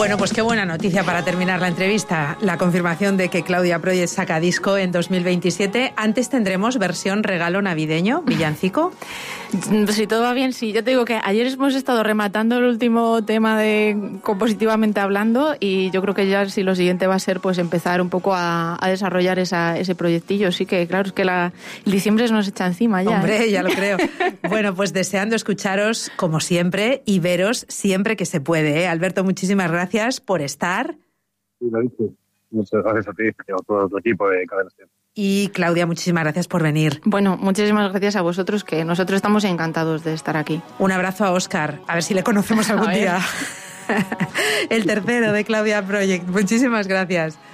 Bueno, pues qué buena noticia para terminar la entrevista. La confirmación de que Claudia Project saca disco en 2027. Antes tendremos versión regalo navideño, villancico. Si todo va bien, sí. Yo te digo que ayer hemos estado rematando el último tema de compositivamente hablando y yo creo que ya si lo siguiente va a ser pues empezar un poco a desarrollar ese proyectillo. Sí que claro, es que el diciembre se nos echa encima ya. Hombre, ya lo creo. Bueno, pues deseando escucharos como siempre y veros siempre que se puede. Alberto, muchísimas gracias por estar. Sí, lo dicho. Muchas gracias a ti y a todo tu equipo de Cadena SER. Y Claudia, muchísimas gracias por venir. Bueno, muchísimas gracias a vosotros, que nosotros estamos encantados de estar aquí. Un abrazo a Óscar, a ver si le conocemos algún día. El tercero de Claudia Project. Muchísimas gracias.